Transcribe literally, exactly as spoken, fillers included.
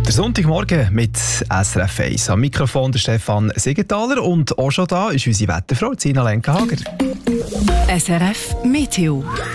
Der Sonntagmorgen mit S R F eins. Am Mikrofon der Stefan Siegenthaler und auch schon da ist unsere Wetterfrau Zina Lenkenhager. S R F Meteo.